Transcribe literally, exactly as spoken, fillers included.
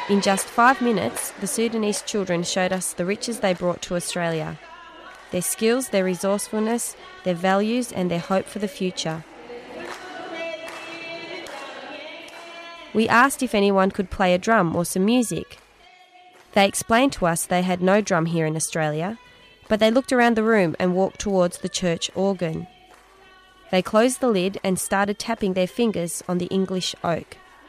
In just five minutes, the Sudanese children showed us the riches they brought to Australia. Their skills, their resourcefulness, their values and their hope for the future. We asked if anyone could play a drum or some music. They explained to us they had no drum here in Australia, but they looked around the room and walked towards the church organ. They closed the lid and started tapping their fingers on the English oak.